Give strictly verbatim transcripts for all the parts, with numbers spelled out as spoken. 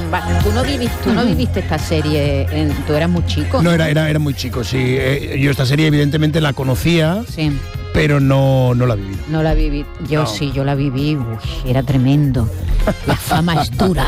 Va, tú no viviste, tú no viviste esta serie, en, tú eras muy chico. No, era, era, era muy chico, sí. Eh, yo esta serie evidentemente la conocía, sí, pero no, no la viví. No la viví. Yo no. sí, yo la viví. Uy, era tremendo. La fama es dura.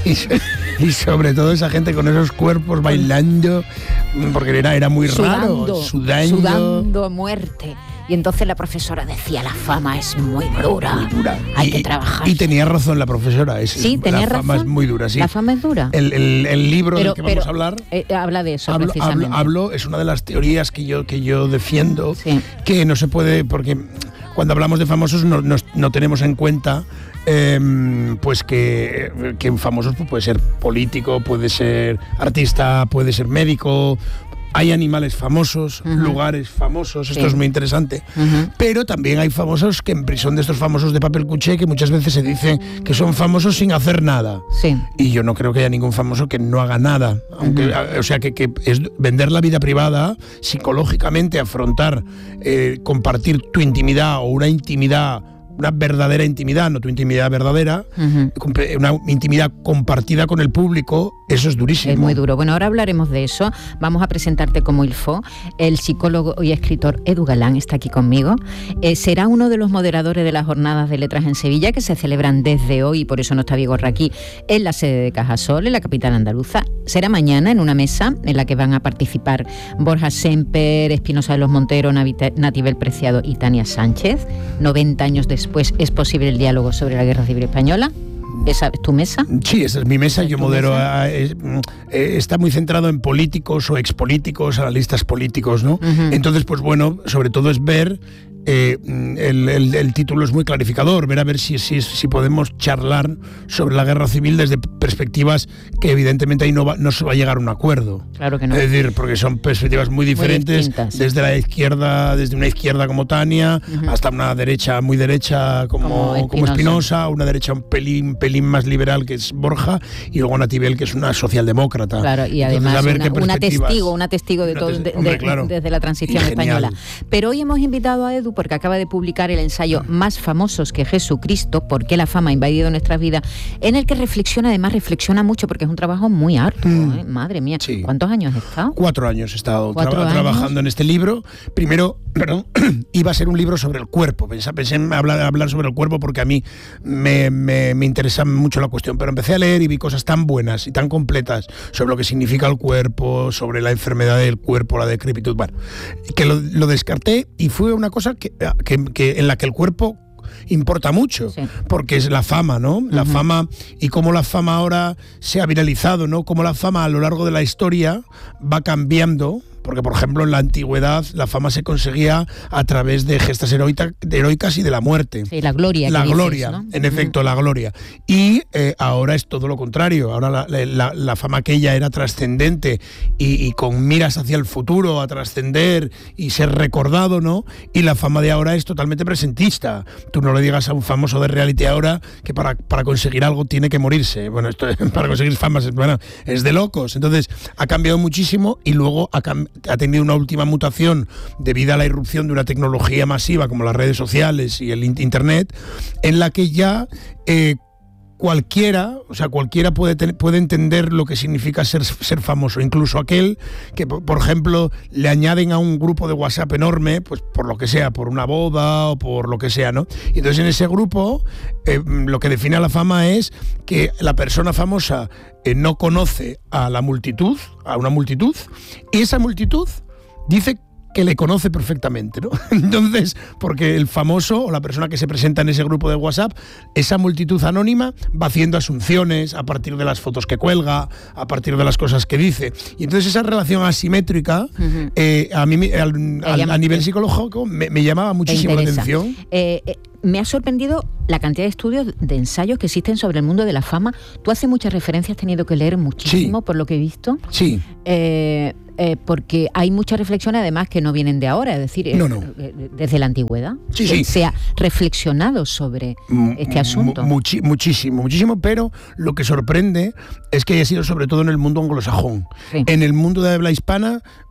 y, y sobre todo esa gente con esos cuerpos bailando, porque era, era muy sudando, raro, sudando. Sudando a muerte. Y entonces la profesora decía, la fama es muy dura, muy dura. Hay y, que trabajar. Y tenía razón la profesora. Es, sí, tenía razón. La fama es muy dura, sí. La fama es dura. El, el, el libro pero, del que pero, vamos a hablar... Eh, habla de eso, hablo, precisamente. Hablo, hablo, es una de las teorías que yo, que yo defiendo, sí, que no se puede, porque cuando hablamos de famosos no, no, no tenemos en cuenta... Eh, pues que, que un famoso puede ser político, puede ser artista, puede ser médico... Hay animales famosos, uh-huh, lugares famosos, esto sí, es muy interesante, uh-huh, pero también hay famosos que son de estos famosos de papel cuché que muchas veces se dice que son famosos sin hacer nada. Sí. Y yo no creo que haya ningún famoso que no haga nada. Aunque, uh-huh, o sea, que, que es vender la vida privada, psicológicamente afrontar, eh, compartir tu intimidad o una intimidad, una verdadera intimidad, no tu intimidad verdadera, uh-huh, una intimidad compartida con el público, eso es durísimo. Es muy duro. Bueno, ahora hablaremos de eso. Vamos a presentarte como Ilfo. El psicólogo y escritor Edu Galán está aquí conmigo. Eh, será uno de los moderadores de las jornadas de letras en Sevilla, que se celebran desde hoy, y por eso no está Vigorra aquí, en la sede de Cajasol, en la capital andaluza. Será mañana en una mesa en la que van a participar Borja Semper, Espinosa de los Monteros, Natibel Preciado y Tania Sánchez. noventa años después es posible el diálogo sobre la Guerra Civil Española. ¿Esa es tu mesa? Sí, esa es mi mesa. Yo modero. A, a, eh, está muy centrado en políticos o expolíticos, analistas políticos, ¿no? Uh-huh. Entonces, pues bueno, sobre todo es ver. Eh, el, el, el título es muy clarificador, ver a ver si, si, si podemos charlar sobre la guerra civil desde perspectivas que evidentemente ahí no, va, no se va a llegar a un acuerdo. Claro que no. Es decir, porque son perspectivas muy diferentes, muy desde la izquierda, desde una izquierda como Tania, uh-huh, hasta una derecha muy derecha como, como Espinosa, una derecha un pelín, pelín más liberal que es Borja, y luego Natibel, que es una socialdemócrata. Claro, y además Entonces, una, una testigo, una testigo de todo, de, hombre, de, claro, desde la transición española. Pero hoy hemos invitado a Edu porque acaba de publicar el ensayo Más famosos que Jesucristo, ¿por qué la fama ha invadido nuestras vidas?, en el que reflexiona, además reflexiona mucho, porque es un trabajo muy arduo, mm. ¿eh? Madre mía, sí. ¿Cuántos años has estado? Cuatro años he estado tra- años? trabajando en este libro. Primero, perdón, iba a ser un libro sobre el cuerpo, pensé, pensé en hablar, hablar sobre el cuerpo porque a mí me, me, me interesa mucho la cuestión, pero empecé a leer y vi cosas tan buenas y tan completas sobre lo que significa el cuerpo, sobre la enfermedad del cuerpo, la decrepitud, bueno, que lo, lo descarté y fue una cosa que Que, que en la que el cuerpo importa mucho, sí, porque es la fama, ¿no? La uh-huh. fama, y cómo la fama ahora se ha viralizado, ¿no? Cómo la fama a lo largo de la historia va cambiando. Porque, por ejemplo, en la antigüedad la fama se conseguía a través de gestas heroica, de heroicas y de la muerte. Sí, la gloria. La dices, gloria, ¿no? En efecto, uh-huh. la gloria. Y eh, ahora es todo lo contrario. Ahora la, la, la fama aquella era trascendente y, y con miras hacia el futuro, a trascender y ser recordado, ¿no? Y la fama de ahora es totalmente presentista. Tú no le digas a un famoso de reality ahora que para, para conseguir algo tiene que morirse. Bueno, esto para conseguir fama es, bueno, es de locos. Entonces, ha cambiado muchísimo y luego ha cambiado. Ha tenido una última mutación debido a la irrupción de una tecnología masiva como las redes sociales y el internet, en la que ya eh, cualquiera, o sea, cualquiera puede, ten, puede entender lo que significa ser, ser famoso, incluso aquel que, por ejemplo, le añaden a un grupo de WhatsApp enorme, pues por lo que sea, por una boda o por lo que sea, ¿no? Y entonces en ese grupo eh, lo que define a la fama es que la persona famosa eh, no conoce a la multitud, a una multitud, y esa multitud dice que le conoce perfectamente, ¿no? Entonces, porque el famoso o la persona que se presenta en ese grupo de WhatsApp, esa multitud anónima va haciendo asunciones a partir de las fotos que cuelga, a partir de las cosas que dice. Y entonces esa relación asimétrica, uh-huh. eh, a mí al, al, a nivel psicológico me, me llamaba muchísimo la atención. Eh, eh, me ha sorprendido la cantidad de estudios, de ensayos que existen sobre el mundo de la fama. Tú haces muchas referencias, has tenido que leer muchísimo, sí, por lo que he visto. Sí. Eh, Eh, porque hay muchas reflexiones además que no vienen de ahora, es decir, no, no. Eh, desde la antigüedad sí, se, sí. se ha reflexionado sobre M- este asunto. Muchi- muchísimo, muchísimo, pero lo que sorprende es que haya sido sobre todo en el mundo anglosajón. Sí. En el mundo de habla hispana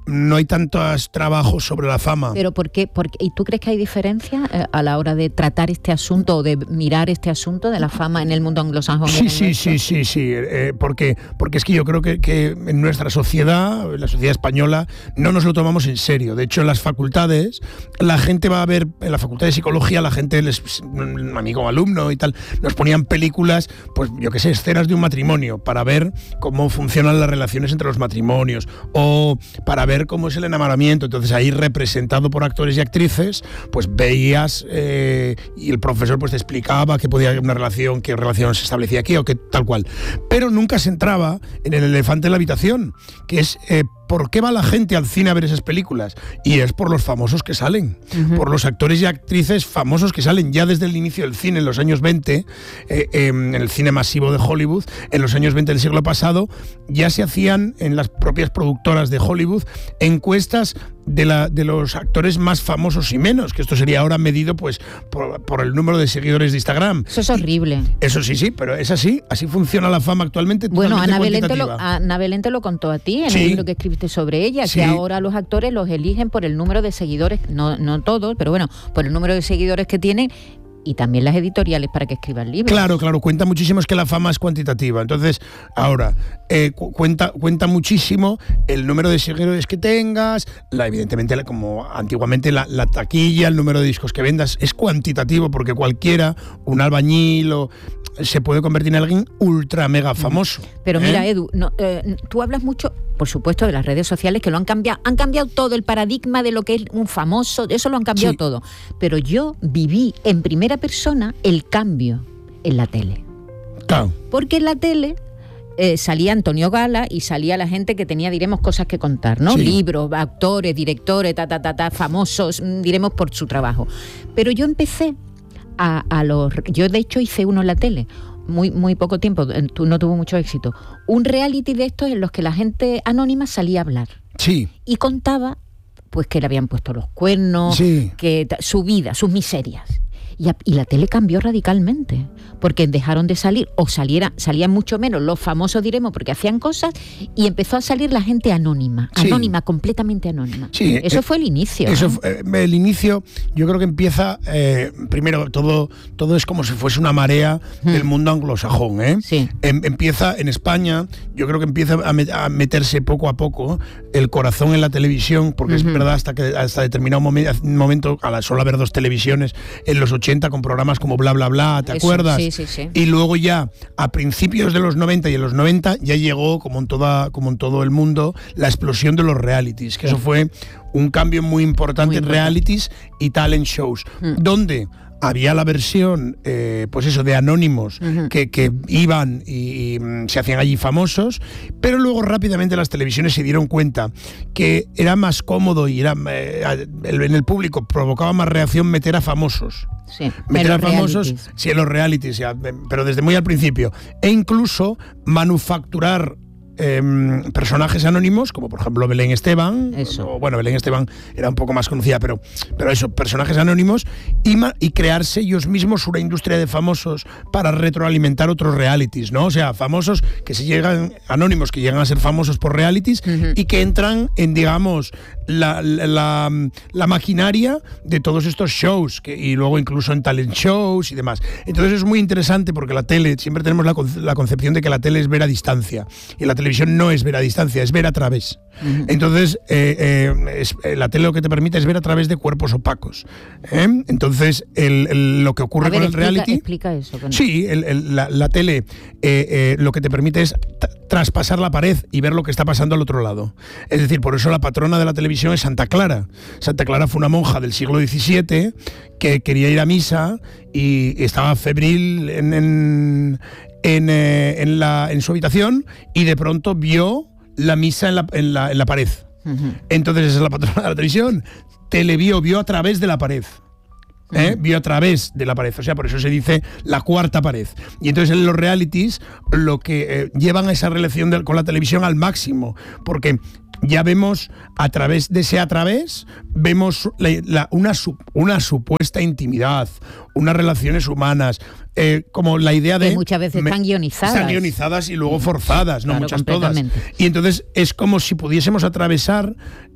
no hay tantos trabajos sobre la fama. ¿Pero por qué? Por qué? ¿Y tú crees que hay diferencia eh, a la hora de tratar este asunto o de mirar este asunto de la fama en el mundo anglosajón? Sí, sí, sí, sí, sí, eh, porque, porque es que yo creo que, que en nuestra sociedad, en la sociedad española, no nos lo tomamos en serio. De hecho, en las facultades, la gente va a ver, en la facultad de psicología, la gente, les, un amigo alumno y tal, nos ponían películas, pues yo qué sé, escenas de un matrimonio, para ver cómo funcionan las relaciones entre los matrimonios, o para ver cómo es el enamoramiento. Entonces ahí, representado por actores y actrices, pues veías eh, y el profesor pues te explicaba que podía haber una relación, qué relación se establecía aquí o qué tal cual. Pero nunca se entraba en el elefante en la habitación, que es eh, ¿por qué va la gente al cine a ver esas películas? Y es por los famosos que salen, uh-huh. por los actores y actrices famosos que salen ya desde el inicio del cine, en los años veinte, eh, eh, en el cine masivo de Hollywood, en los años veinte del siglo pasado, ya se hacían en las propias productoras de Hollywood encuestas de, la, de los actores más famosos y menos, que esto sería ahora medido pues por, por el número de seguidores de Instagram. Eso es horrible. Y eso sí, sí, pero es así, así funciona la fama actualmente. Bueno, Ana Belén, te lo, Ana Belén te lo contó a ti en sí. el libro que escribiste sobre ella, sí. que ahora los actores los eligen por el número de seguidores, no, no todos, pero bueno, por el número de seguidores que tienen. Y también las editoriales para que escriban libros. Claro, claro, cuenta muchísimo, es que la fama es cuantitativa. Entonces, ahora, eh, cu- cuenta, cuenta muchísimo el número de seguidores que tengas, la, evidentemente, la, como antiguamente, la, la taquilla, el número de discos que vendas, es cuantitativo, porque cualquiera, un albañil o se puede convertir en alguien ultra mega famoso. Pero mira, ¿eh? Edu, no, eh, tú hablas mucho, por supuesto, de las redes sociales, que lo han cambiado, han cambiado todo el paradigma de lo que es un famoso, eso lo han cambiado sí. todo. Pero yo viví en primera persona el cambio en la tele. Claro. Porque en la tele eh, salía Antonio Gala y salía la gente que tenía, diremos, cosas que contar, ¿no? Sí. Libros, actores, directores, ta, ta, ta, ta, famosos, diremos, por su trabajo. Pero yo empecé a, a los... Yo, de hecho, hice uno en la tele, muy, muy poco tiempo, no tuvo mucho éxito. Un reality de estos en los que la gente anónima salía a hablar. Sí. Y contaba, pues, que le habían puesto los cuernos, sí. que su vida, sus miserias. Y, a, y la tele cambió radicalmente, porque dejaron de salir, o saliera, salían mucho menos los famosos, diremos, porque hacían cosas, y empezó a salir la gente anónima, sí. anónima, completamente anónima. Sí, eso eh, fue el inicio. Eso ¿eh? fue, eh, el inicio, yo creo que empieza, eh, primero, todo, todo es como si fuese una marea hmm. del mundo anglosajón. ¿eh? Sí. Em, empieza en España, yo creo que empieza a, met, a meterse poco a poco el corazón en la televisión, porque uh-huh. es verdad, hasta que hasta determinado momen, momento, a la solo haber dos televisiones, en los ochenta, con programas como Bla Bla Bla, ¿te Eso, acuerdas? Sí, sí, sí. Y luego ya, a principios de los noventa y en los noventa, ya llegó, como en, toda, como en todo el mundo, la explosión de los realities, que sí. eso fue un cambio muy importante muy en importante. realities y talent shows, mm. donde había la versión, eh, pues eso, de anónimos uh-huh. que, que iban y, y se hacían allí famosos, pero luego rápidamente las televisiones se dieron cuenta que era más cómodo y era eh, en el público provocaba más reacción meter a famosos. Sí, meter a famosos, realities. sí, en los realities, ya, pero desde muy al principio. E incluso manufacturar Eh, personajes anónimos, como por ejemplo Belén Esteban. Eso. O, bueno, Belén Esteban era un poco más conocida, pero, pero eso, personajes anónimos y, ma, y crearse ellos mismos una industria de famosos para retroalimentar otros realities, ¿no? O sea, famosos que se llegan, anónimos que llegan a ser famosos por realities uh-huh. y que entran en, digamos, la, la, la, la maquinaria de todos estos shows que, y luego incluso en talent shows y demás. Entonces es muy interesante porque la tele, siempre tenemos la, la concepción de que la tele es ver a distancia y la tele televisión no es ver a distancia, es ver a través. Uh-huh. Entonces, eh, eh, es, eh, la tele lo que te permite es ver a través de cuerpos opacos. ¿eh? Entonces, el, el, lo que ocurre ver, con el explica, reality... Explica eso. Con sí, el, el, la, la tele eh, eh, lo que te permite es t- traspasar la pared y ver lo que está pasando al otro lado. Es decir, por eso la patrona de la televisión es Santa Clara. Santa Clara fue una monja del siglo diecisiete que quería ir a misa y estaba febril en... en En, eh, en, la, en su habitación y de pronto vio la misa en la, en la, en la pared. Uh-huh. Entonces esa es la patrona de la televisión. Televio, vio a través de la pared. ¿eh? Uh-huh. Vio a través de la pared. O sea, por eso se dice la cuarta pared. Y entonces en los realities lo que eh, llevan a esa relación de, con la televisión al máximo. Porque ya vemos a través de ese a través, vemos la, la, una, una supuesta intimidad, unas relaciones humanas, eh, como la idea de... Que muchas veces me, están guionizadas. Están guionizadas y luego forzadas, no claro, muchas todas. Y entonces es como si pudiésemos atravesar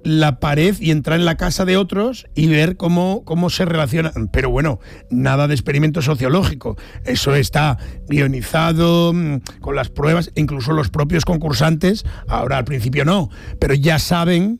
la pared y entrar en la casa de otros y ver cómo, cómo se relacionan. Pero bueno, nada de experimento sociológico. Eso está guionizado, con las pruebas, incluso los propios concursantes, ahora al principio no, pero ya saben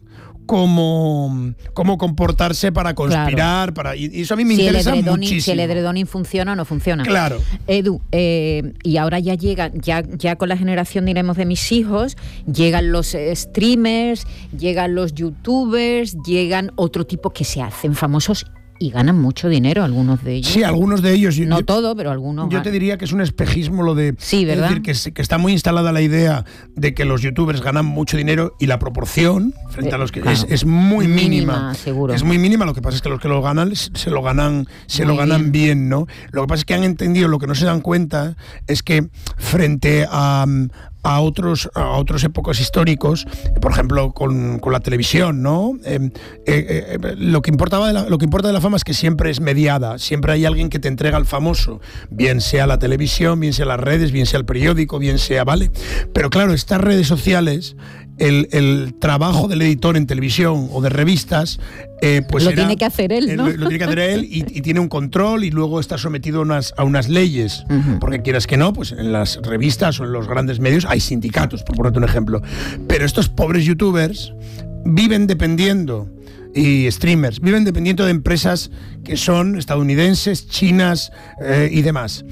Cómo, cómo comportarse para conspirar, claro. para y eso a mí me si interesa el muchísimo. Si el edredoning funciona o no funciona. Claro. Edu, eh, y ahora ya llega, ya, ya con la generación, diremos, de mis hijos, llegan los eh, streamers, llegan los youtubers, llegan otro tipo que se hacen famosos y ganan mucho dinero, algunos de ellos. Sí, algunos de ellos. No yo, todo, pero algunos. Yo te diría que es un espejismo lo de... Sí, ¿verdad? Es decir, que, que está muy instalada la idea de que los youtubers ganan mucho dinero y la proporción frente eh, a los que... Claro. Es, es muy mínima. Mínima, seguro. Es muy mínima, lo que pasa es que los que lo ganan se lo ganan, se lo ganan bien. bien, ¿no? Lo que pasa es que han entendido, lo que no se dan cuenta es que frente a... a otros a otros épocas históricos, por ejemplo con, con la televisión, ¿no? Eh, eh, eh, lo que importaba de la, lo que importa de la fama es que siempre es mediada, siempre hay alguien que te entrega al famoso, bien sea la televisión, bien sea las redes, bien sea el periódico, bien sea, ¿vale? Pero claro, estas redes sociales, el, el trabajo del editor en televisión o de revistas, eh, pues lo era, tiene que hacer él, ¿no? Lo, lo tiene que hacer él y, y tiene un control y luego está sometido a unas, a unas leyes, uh-huh. porque quieras que no, pues en las revistas o en los grandes medios hay sindicatos, por ponerte un ejemplo. Pero estos pobres youtubers viven dependiendo, y streamers, viven dependiendo de empresas que son estadounidenses, chinas eh, y demás.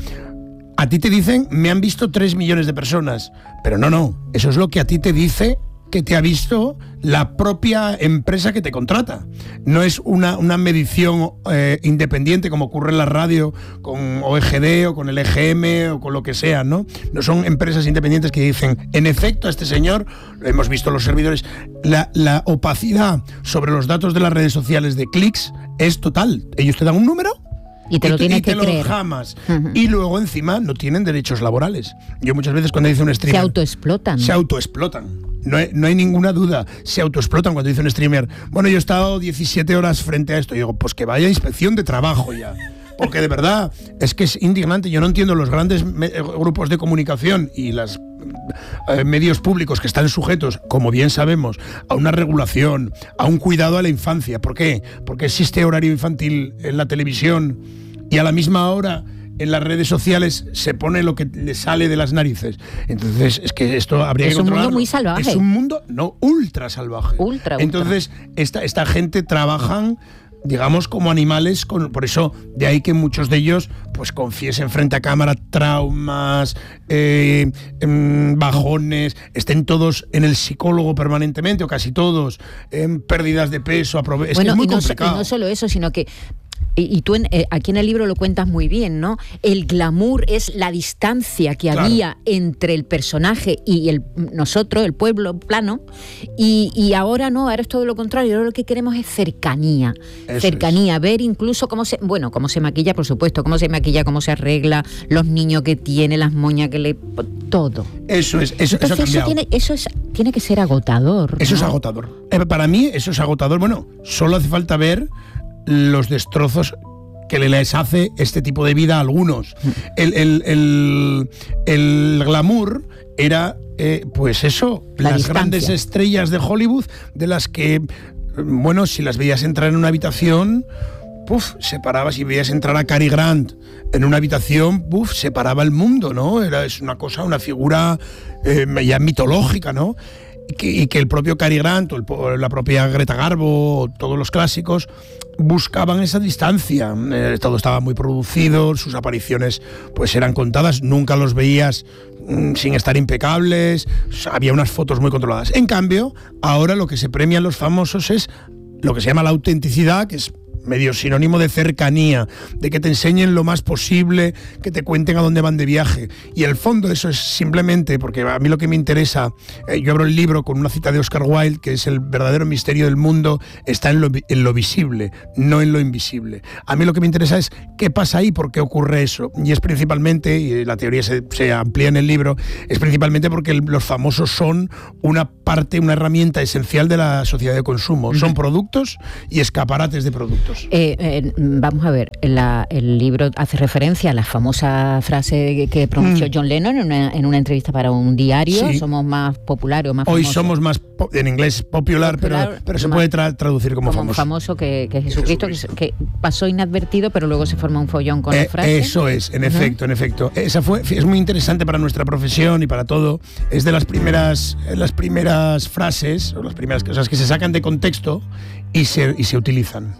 A ti te dicen, me han visto tres millones de personas, pero no, no, eso es lo que a ti te dice que te ha visto la propia empresa que te contrata. No es una, una medición eh, independiente como ocurre en la radio con O E G D o con el E G M o con lo que sea, ¿no? No son empresas independientes que dicen, en efecto, a este señor, lo hemos visto en los servidores, la, la opacidad sobre los datos de las redes sociales de clics es total. Ellos te dan un número y te lo tienes y que te creer. Lo jamas. Uh-huh. Y luego encima no tienen derechos laborales. Yo muchas veces cuando dice un streamer... Se autoexplotan. Se autoexplotan. No hay, no hay ninguna duda. Se autoexplotan cuando dice un streamer, bueno, yo he estado diecisiete horas frente a esto. Y digo, pues que vaya a inspección de trabajo ya. Porque de verdad, es que es indignante. Yo no entiendo los grandes me- grupos de comunicación y los eh, medios públicos que están sujetos, como bien sabemos, a una regulación, a un cuidado a la infancia. ¿Por qué? Porque existe horario infantil en la televisión y a la misma hora en las redes sociales se pone lo que le sale de las narices. Entonces, es que esto habría es que controlarlo. Es un mundo muy salvaje. Es un mundo, no, ultra salvaje. Ultra, ultra. Entonces, esta, esta gente trabajan, digamos, como animales, con, por eso de ahí que muchos de ellos pues confiesen frente a cámara traumas, eh, eh, bajones, estén todos en el psicólogo permanentemente, o casi todos, en eh, pérdidas de peso, aprove- es bueno, que es muy y no, complicado. Y no solo eso, sino que Y, y tú en, eh, aquí en el libro lo cuentas muy bien, ¿no? El glamour es la distancia que claro. había entre el personaje y el nosotros, el pueblo plano, y, y ahora no, ahora es todo lo contrario. Ahora lo que queremos es cercanía. Eso cercanía, es. Ver incluso cómo se, bueno, cómo se maquilla, por supuesto, cómo se maquilla, cómo se arregla, los niños que tiene, las moñas que le... todo. Eso es, eso, Entonces, eso ha eso tiene, eso es, tiene que ser agotador. Eso ¿no? es agotador. Eh, para mí eso es agotador. Bueno, solo hace falta ver los destrozos que les hace este tipo de vida a algunos. El, el, el, el glamour era, eh, pues eso, La las distancia. grandes estrellas de Hollywood, de las que, bueno, si las veías entrar en una habitación, puf, separaba, si veías entrar a Cary Grant en una habitación, puf, separaba el mundo, ¿no? Era, es una cosa, una figura eh, ya mitológica, ¿no? Y que, y que el propio Cary Grant, o el, la propia Greta Garbo, o todos los clásicos, buscaban esa distancia. Eh, todo estaba muy producido, sus apariciones pues eran contadas, nunca los veías mm, sin estar impecables, había unas fotos muy controladas. En cambio, ahora lo que se premia a los famosos es lo que se llama la autenticidad, que es medio sinónimo de cercanía, de que te enseñen lo más posible, que te cuenten a dónde van de viaje. Y el fondo de eso es simplemente, porque a mí lo que me interesa, eh, yo abro el libro con una cita de Oscar Wilde, que es el verdadero misterio del mundo, está en lo, en lo visible, no en lo invisible. A mí lo que me interesa es qué pasa ahí, por qué ocurre eso. Y es principalmente, y la teoría se, se amplía en el libro, es principalmente porque el, los famosos son una parte, una herramienta esencial de la sociedad de consumo. Son productos y escaparates de productos. textos. Eh, eh, vamos a ver, la, el libro hace referencia a la famosa frase que pronunció mm. John Lennon en una, en una entrevista para un diario, sí. somos más populares o más Hoy famosos. somos más, po- en inglés popular, popular pero, pero se más, puede tra- traducir como, como famoso. famoso que, que Jesucristo, Jesucristo. Que, que pasó inadvertido, pero luego se forma un follón con eh, la frase. Eso es, en uh-huh. efecto, en efecto. Esa fue, es muy interesante para nuestra profesión y para todo. Es de las primeras, las primeras frases, o las primeras cosas que se sacan de contexto y se, y se utilizan.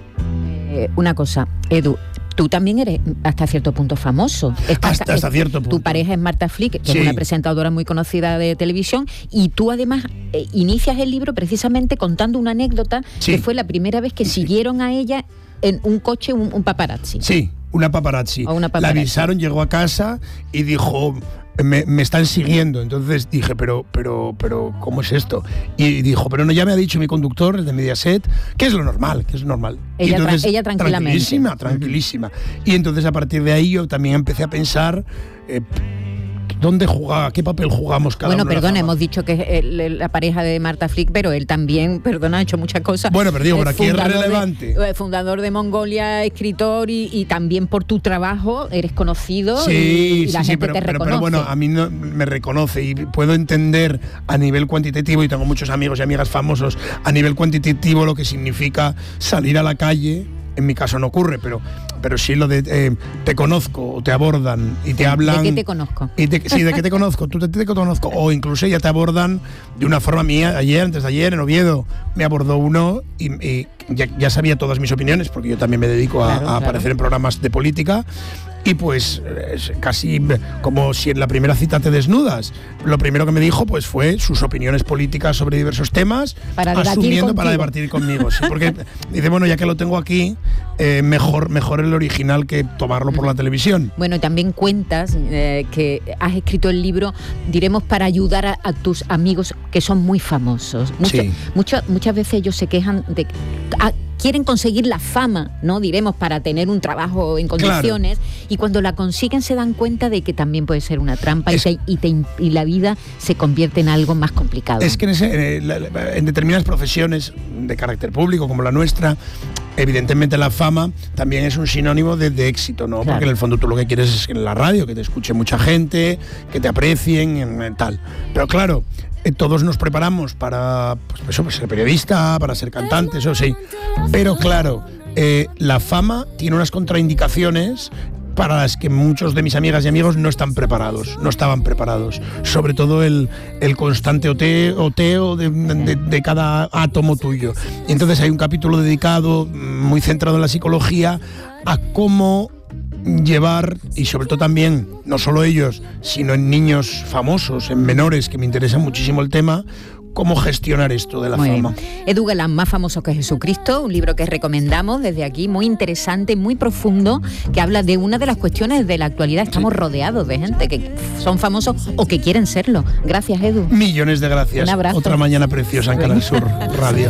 Eh, una cosa, Edu, tú también eres hasta cierto punto famoso. Estás, hasta, hasta cierto punto. Tu pareja es Marta Flick, que sí. es una presentadora muy conocida de televisión, y tú además eh, inicias el libro precisamente contando una anécdota sí. que fue la primera vez que sí. siguieron a ella en un coche un, un paparazzi. Sí, una paparazzi. O una paparazzi. La avisaron, llegó a casa y dijo... Me, me están siguiendo. Entonces dije, pero, pero, pero, ¿cómo es esto? Y dijo, pero no, ya me ha dicho mi conductor, el de Mediaset, que es lo normal, que es normal. Ella, y entonces, tra- ella tranquilamente. Tranquilísima, tranquilísima. Uh-huh. Y entonces a partir de ahí yo también empecé a pensar... Eh, ¿Dónde jugaba? ¿Qué papel jugamos cada bueno, uno? Bueno, perdona, hemos dicho que es el, la pareja de Marta Flick, pero él también, perdona, ha hecho muchas cosas. Bueno, pero digo, por aquí es relevante. De, fundador de Mongolia, escritor y, y también por tu trabajo eres conocido sí, y, y sí, la sí, gente pero, te pero, reconoce. Pero bueno, a mí no, me reconoce y puedo entender a nivel cuantitativo, y tengo muchos amigos y amigas famosos, a nivel cuantitativo lo que significa salir a la calle. En mi caso no ocurre, pero, pero sí lo de eh, te conozco, o te abordan y te hablan... ¿De qué te conozco? Y te, sí, de qué te conozco, tú te, te conozco, o incluso ya te abordan de una forma mía. Ayer, antes de ayer, en Oviedo, me abordó uno y, y ya, ya sabía todas mis opiniones, porque yo también me dedico a, claro, a claro. aparecer en programas de política. Y pues es casi como si en la primera cita te desnudas. Lo primero que me dijo pues fue sus opiniones políticas sobre diversos temas, para asumiendo contigo. para debatir conmigo. ¿Sí? Porque dice, bueno, ya que lo tengo aquí, eh, mejor, mejor el original que tomarlo por la televisión. Bueno, y también cuentas eh, que has escrito el libro, diremos, para ayudar a, a tus amigos que son muy famosos. Mucho, sí. mucho, muchas veces ellos se quejan de... A, quieren conseguir la fama, ¿no? Diremos, para tener un trabajo en condiciones, claro. y cuando la consiguen se dan cuenta de que también puede ser una trampa es, y, te, y, te, y la vida se convierte en algo más complicado. Es que en, ese, en, en determinadas profesiones de carácter público, como la nuestra, evidentemente la fama también es un sinónimo de, de éxito, ¿no? Claro. Porque en el fondo tú lo que quieres es que en la radio, que te escuche mucha gente, que te aprecien, en, en tal. Pero claro, eh, todos nos preparamos para pues, eso, para ser periodista, para ser cantante, eso sí. Pero claro, eh, la fama tiene unas contraindicaciones para las que muchos de mis amigas y amigos no están preparados, no estaban preparados. Sobre todo el, el constante oteo, oteo de, de, de cada átomo tuyo. Y entonces hay un capítulo dedicado, muy centrado en la psicología, a cómo llevar, y sobre todo también, no solo ellos, sino en niños famosos, en menores, que me interesa muchísimo el tema, cómo gestionar esto de la muy fama. Bien. Edu Galán, Más famoso que Jesucristo, un libro que recomendamos desde aquí, muy interesante, muy profundo, que habla de una de las cuestiones de la actualidad. Estamos sí. rodeados de gente que son famosos o que quieren serlo. Gracias, Edu. Millones de gracias. Un abrazo. Otra mañana preciosa en Canal Sur Radio.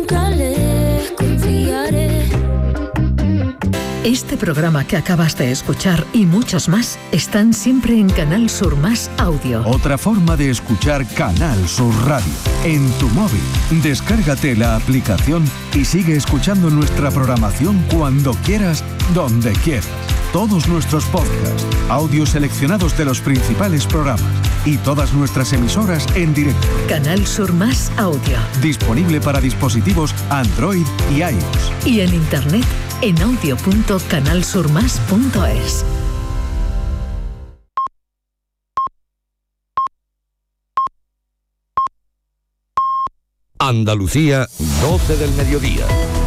Este programa que acabas de escuchar y muchos más están siempre en Canal Sur Más Audio. Otra forma de escuchar Canal Sur Radio. En tu móvil, descárgate la aplicación y sigue escuchando nuestra programación cuando quieras, donde quieras. Todos nuestros podcasts, audios seleccionados de los principales programas y todas nuestras emisoras en directo. Canal Sur Más Audio. Disponible para dispositivos Android y iOS. Y en internet en audio punto canal sur más punto es. Andalucía, doce del mediodía.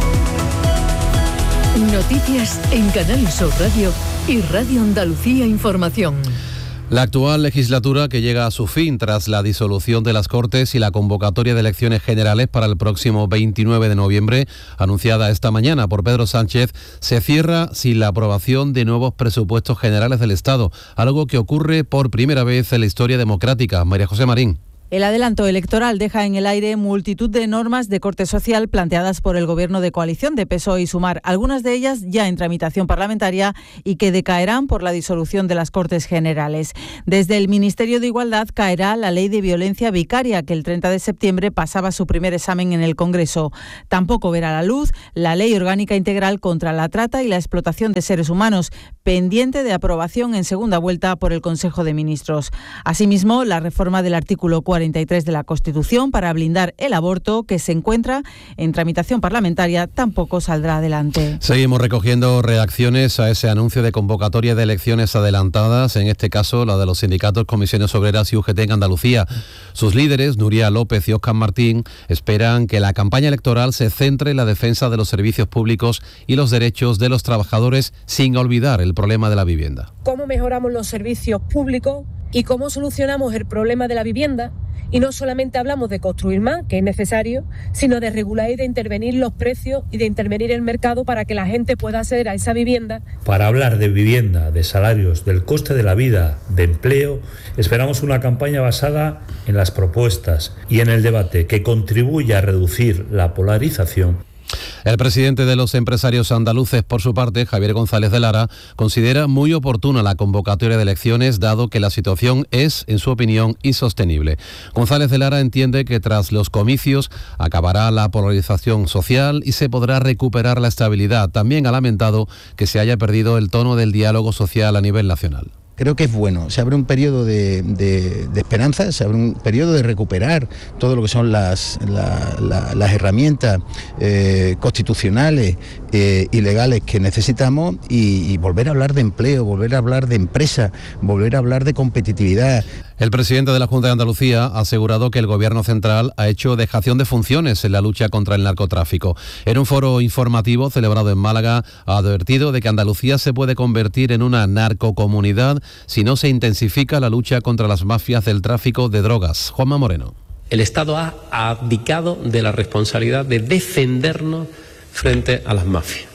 Noticias en Canal Sur Radio y Radio Andalucía Información. La actual legislatura, que llega a su fin tras la disolución de las Cortes y la convocatoria de elecciones generales para el próximo veintinueve de noviembre, anunciada esta mañana por Pedro Sánchez, se cierra sin la aprobación de nuevos presupuestos generales del Estado, algo que ocurre por primera vez en la historia democrática. María José Marín. El adelanto electoral deja en el aire multitud de normas de corte social planteadas por el Gobierno de coalición de P S O E y Sumar, algunas de ellas ya en tramitación parlamentaria y que decaerán por la disolución de las Cortes Generales. Desde el Ministerio de Igualdad caerá la Ley de Violencia Vicaria, que el treinta de septiembre pasaba su primer examen en el Congreso. Tampoco verá la luz la Ley Orgánica Integral contra la Trata y la Explotación de Seres Humanos, pendiente de aprobación en segunda vuelta por el Consejo de Ministros. Asimismo, la reforma del artículo cuarenta y tres de la Constitución para blindar el aborto, que se encuentra en tramitación parlamentaria, tampoco saldrá adelante. Seguimos recogiendo reacciones a ese anuncio de convocatoria de elecciones adelantadas, en este caso la de los sindicatos Comisiones Obreras y U G T en Andalucía. Sus líderes, Nuria López y Óscar Martín, esperan que la campaña electoral se centre en la defensa de los servicios públicos y los derechos de los trabajadores, sin olvidar el problema de la vivienda. ¿Cómo mejoramos los servicios públicos y cómo solucionamos el problema de la vivienda? Y no solamente hablamos de construir más, que es necesario, sino de regular y de intervenir los precios y de intervenir el mercado para que la gente pueda acceder a esa vivienda. Para hablar de vivienda, de salarios, del coste de la vida, de empleo, esperamos una campaña basada en las propuestas y en el debate que contribuya a reducir la polarización. El presidente de los empresarios andaluces, por su parte, Javier González de Lara, considera muy oportuna la convocatoria de elecciones, dado que la situación es, en su opinión, insostenible. González de Lara entiende que tras los comicios acabará la polarización social y se podrá recuperar la estabilidad. También ha lamentado que se haya perdido el tono del diálogo social a nivel nacional. Creo que es bueno, se abre un periodo de, de, de esperanza, se abre un periodo de recuperar todo lo que son las, la, la, las herramientas eh, constitucionales eh, y legales que necesitamos y, y volver a hablar de empleo, volver a hablar de empresa, volver a hablar de competitividad. El presidente de la Junta de Andalucía ha asegurado que el Gobierno central ha hecho dejación de funciones en la lucha contra el narcotráfico. En un foro informativo celebrado en Málaga, ha advertido de que Andalucía se puede convertir en una narcocomunidad si no se intensifica la lucha contra las mafias del tráfico de drogas. Juanma Moreno. El Estado ha abdicado de la responsabilidad de defendernos frente a las mafias.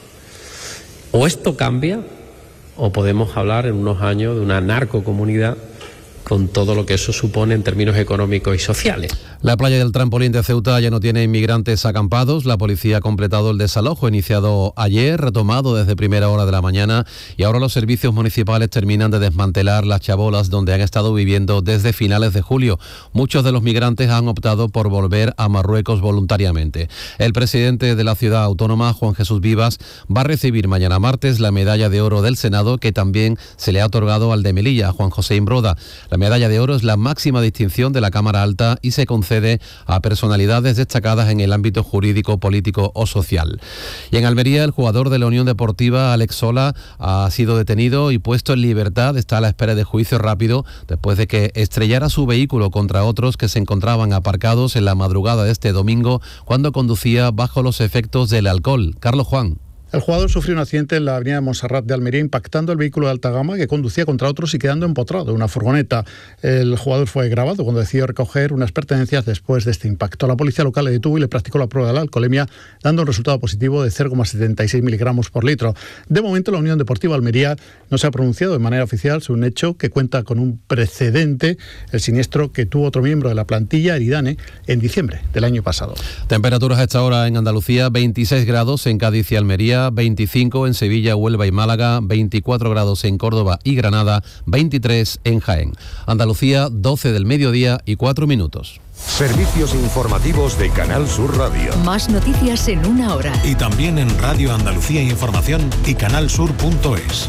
O esto cambia, o podemos hablar en unos años de una narcocomunidad con todo lo que eso supone en términos económicos y sociales. La playa del Trampolín de Ceuta ya no tiene inmigrantes acampados. La policía ha completado el desalojo iniciado ayer, retomado desde primera hora de la mañana, y ahora los servicios municipales terminan de desmantelar las chabolas donde han estado viviendo desde finales de julio. Muchos de los migrantes han optado por volver a Marruecos voluntariamente. El presidente de la ciudad autónoma, Juan Jesús Vivas, va a recibir mañana martes la medalla de oro del Senado, que también se le ha otorgado al de Melilla, Juan José Imbroda. La medalla de oro es la máxima distinción de la Cámara Alta y se concede a personalidades destacadas en el ámbito jurídico, político o social. Y en Almería, el jugador de la Unión Deportiva, Alex Sola, ha sido detenido y puesto en libertad. Está a la espera de juicio rápido después de que estrellara su vehículo contra otros que se encontraban aparcados en la madrugada de este domingo cuando conducía bajo los efectos del alcohol. Carlos Juan. El jugador sufrió un accidente en la avenida de Montserrat de Almería, impactando el vehículo de alta gama que conducía contra otros y quedando empotrado en una furgoneta. El jugador fue grabado cuando decidió recoger unas pertenencias después de este impacto. La policía local le detuvo y le practicó la prueba de la alcoholemia, dando un resultado positivo de cero coma setenta y seis miligramos por litro. De momento, la Unión Deportiva Almería no se ha pronunciado de manera oficial sobre un hecho que cuenta con un precedente, el siniestro que tuvo otro miembro de la plantilla, Eridane, en diciembre del año pasado. Temperaturas a esta hora en Andalucía: veintiséis grados en Cádiz y Almería, veinticinco en Sevilla, Huelva y Málaga, veinticuatro grados en Córdoba y Granada, veintitrés en Jaén. Andalucía, doce del mediodía y cuatro minutos. Servicios informativos de Canal Sur Radio. Más noticias en una hora. Y también en Radio Andalucía Información y canalsur punto es.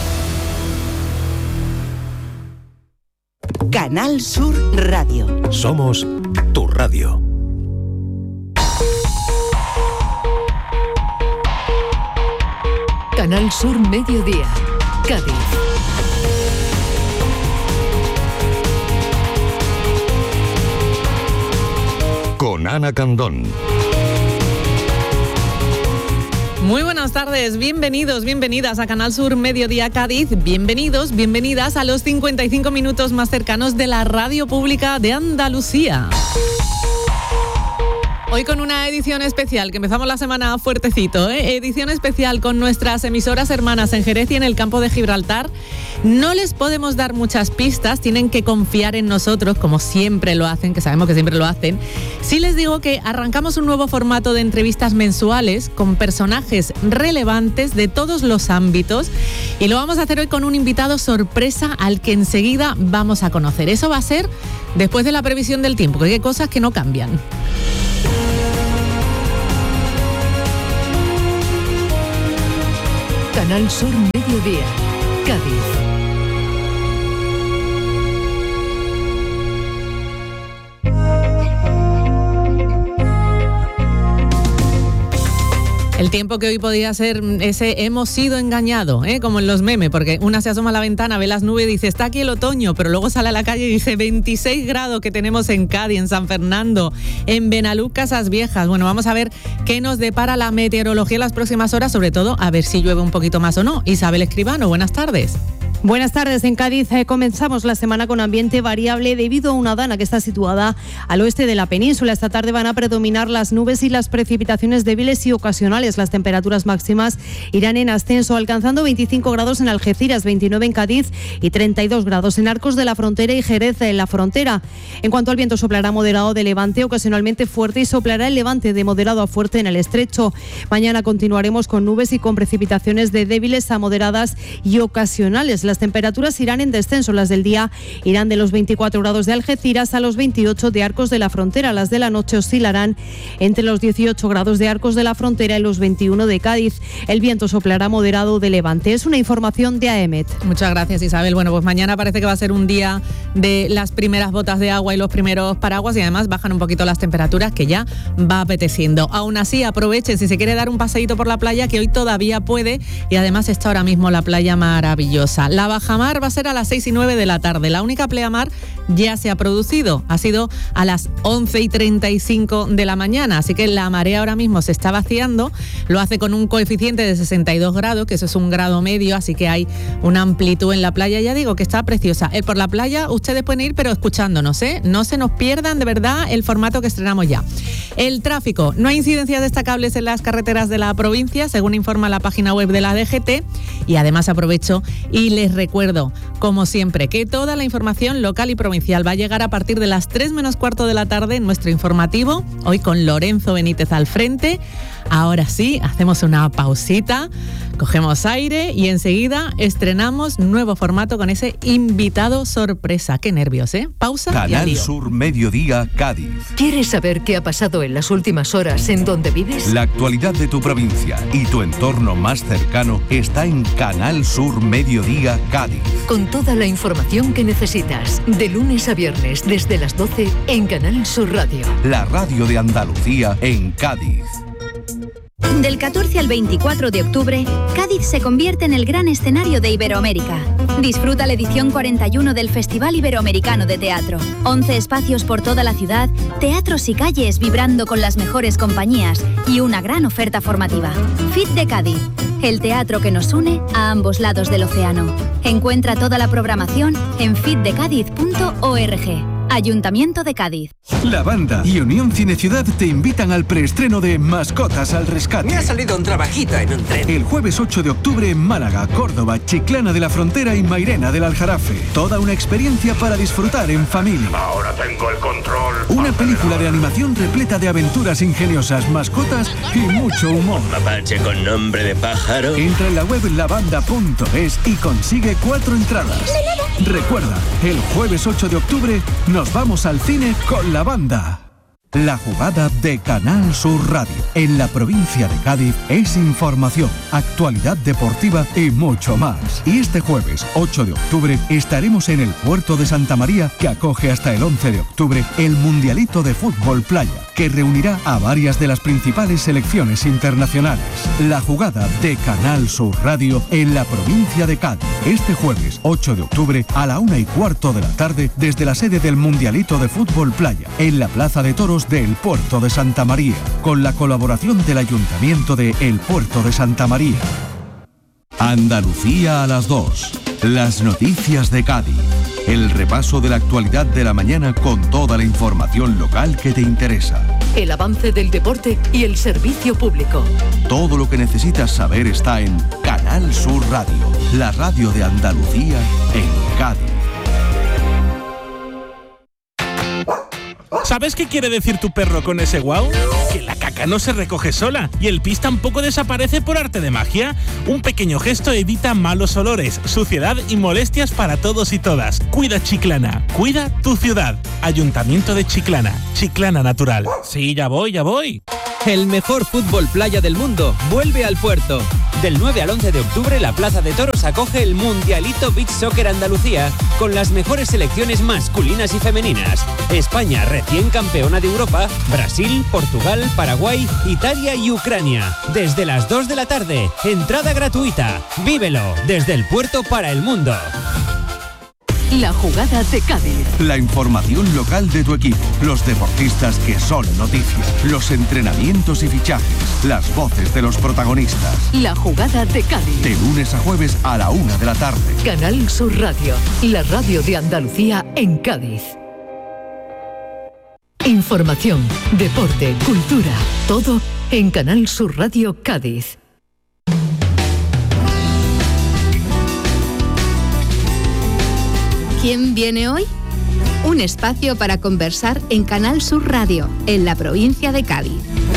Canal Sur Radio. Somos tu radio. Canal Sur Mediodía, Cádiz. Con Ana Candón. Muy buenas tardes, bienvenidos, bienvenidas a Canal Sur Mediodía Cádiz, bienvenidos, bienvenidas a los cincuenta y cinco minutos más cercanos de la radio pública de Andalucía. Hoy con una edición especial, que empezamos la semana fuertecito, ¿eh? Edición especial con nuestras emisoras hermanas en Jerez y en el campo de Gibraltar. No les podemos dar muchas pistas, tienen que confiar en nosotros, como siempre lo hacen, que sabemos que siempre lo hacen. Sí les digo que arrancamos un nuevo formato de entrevistas mensuales con personajes relevantes de todos los ámbitos y lo vamos a hacer hoy con un invitado sorpresa al que enseguida vamos a conocer. Eso va a ser después de la previsión del tiempo, que hay cosas que no cambian. Canal Sur Mediodía, Cádiz. El tiempo que hoy podía ser ese hemos sido engañados, ¿eh? Como en los memes, porque una se asoma a la ventana, ve las nubes y dice está aquí el otoño, pero luego sale a la calle y dice veintiséis grados que tenemos en Cádiz, en San Fernando, en Benalú, Casas Viejas. Bueno, vamos a ver qué nos depara la meteorología en las próximas horas, sobre todo a ver si llueve un poquito más o no. Isabel Escribano, buenas tardes. Buenas tardes. En Cádiz eh, comenzamos la semana con ambiente variable debido a una dana que está situada al oeste de la península. Esta tarde van a predominar las nubes y las precipitaciones débiles y ocasionales. Las temperaturas máximas irán en ascenso, alcanzando veinticinco grados en Algeciras, veintinueve en Cádiz y treinta y dos grados en Arcos de la Frontera y Jerez en la Frontera. En cuanto al viento, soplará moderado de levante, ocasionalmente fuerte, y soplará el levante de moderado a fuerte en el estrecho. Mañana continuaremos con nubes y con precipitaciones de débiles a moderadas y ocasionales. Las temperaturas irán en descenso. Las del día irán de los veinticuatro grados de Algeciras a los veintiocho de Arcos de la Frontera. Las de la noche oscilarán entre los dieciocho grados de Arcos de la Frontera y los veintiuno de Cádiz. El viento soplará moderado de levante. Es una información de A E M E T. Muchas gracias, Isabel. Bueno, pues mañana parece que va a ser un día de las primeras botas de agua y los primeros paraguas, y además bajan un poquito las temperaturas, que ya va apeteciendo. Aún así, aprovechen si se quiere dar un paseíto por la playa, que hoy todavía puede, y además está ahora mismo la playa maravillosa. La bajamar va a ser a las seis y nueve de la tarde. La única pleamar ya se ha producido. Ha sido a las once y treinta y cinco de la mañana. Así que la marea ahora mismo se está vaciando. Lo hace con un coeficiente de sesenta y dos grados, que eso es un grado medio. Así que hay una amplitud en la playa. Ya digo que está preciosa. El por la playa ustedes pueden ir, pero escuchándonos, ¿eh? No se nos pierdan de verdad el formato que estrenamos ya. El tráfico. No hay incidencias destacables en las carreteras de la provincia, según informa la página web de la D G T. Y además aprovecho y les recuerdo, como siempre, que toda la información local y provincial va a llegar a partir de las tres menos cuarto de la tarde en nuestro informativo, hoy con Lorenzo Benítez al frente. Ahora sí, hacemos una pausita, cogemos aire y enseguida estrenamos nuevo formato con ese invitado sorpresa. Qué nervios, ¿eh? Pausa y Canal adiós. Sur Mediodía, Cádiz. ¿Quieres saber qué ha pasado en las últimas horas en donde vives? La actualidad de tu provincia y tu entorno más cercano está en Canal Sur Mediodía, Cádiz. Con toda la información que necesitas, de lunes a viernes desde las doce en Canal Sur Radio. La radio de Andalucía en Cádiz. Del catorce al veinticuatro de octubre, Cádiz se convierte en el gran escenario de Iberoamérica. Disfruta la edición cuarenta y uno del Festival Iberoamericano de Teatro. once espacios por toda la ciudad, teatros y calles vibrando con las mejores compañías y una gran oferta formativa. F I T de Cádiz, el teatro que nos une a ambos lados del océano. Encuentra toda la programación en fitdecadiz punto org. Ayuntamiento de Cádiz. La Banda y Unión Cine Ciudad te invitan al preestreno de Mascotas al Rescate. Me ha salido un trabajito en un tren. El jueves ocho de octubre en Málaga, Córdoba, Chiclana de la Frontera y Mairena del Aljarafe. Toda una experiencia para disfrutar en familia. Ahora tengo el control. Una película de animación repleta de aventuras ingeniosas, mascotas y mucho humor. Mapache con nombre de pájaro. Entra en la web lavanda punto es y consigue cuatro entradas. Recuerda, el jueves ocho de octubre nos vamos al cine con La Banda. La jugada de Canal Sur Radio en la provincia de Cádiz es información, actualidad deportiva y mucho más. Y este jueves ocho de octubre estaremos en el puerto de Santa María, que acoge hasta el once de octubre el Mundialito de Fútbol Playa, que reunirá a varias de las principales selecciones internacionales. La jugada de Canal Sur Radio en la provincia de Cádiz. Este jueves ocho de octubre a la una y cuarto de la tarde desde la sede del Mundialito de Fútbol Playa, en la Plaza de Toros del Puerto de Santa María, con la colaboración del Ayuntamiento de El Puerto de Santa María. Andalucía a las dos. Las noticias de Cádiz. El repaso de la actualidad de la mañana con toda la información local que te interesa. el avance del deporte y el servicio público. Todo lo que necesitas saber está en Canal Sur Radio, la radio de Andalucía en Cádiz. ¿Sabes qué quiere decir tu perro con ese guau? Que la caca no se recoge sola y el pis tampoco desaparece por arte de magia. Un pequeño gesto evita malos olores, suciedad y molestias para todos y todas. Cuida Chiclana, cuida tu ciudad. Ayuntamiento de Chiclana, Chiclana Natural. Sí, ya voy, ya voy. El mejor fútbol playa del mundo vuelve al Puerto. Del nueve al once de octubre, la Plaza de Toros acoge el Mundialito Beach Soccer Andalucía con las mejores selecciones masculinas y femeninas. España, recién campeona de Europa, Brasil, Portugal, Paraguay, Italia y Ucrania. Desde las dos de la tarde, entrada gratuita. Vívelo desde el Puerto para el mundo. La jugada de Cádiz. La información local de tu equipo, los deportistas que son noticia, los entrenamientos y fichajes, las voces de los protagonistas. La jugada de Cádiz. De lunes a jueves a la una de la tarde. Canal Sur Radio, la radio de Andalucía en Cádiz. Información, deporte, cultura, todo en Canal Sur Radio Cádiz. ¿Quién viene hoy? Un espacio para conversar en Canal Sur Radio, en la provincia de Cádiz.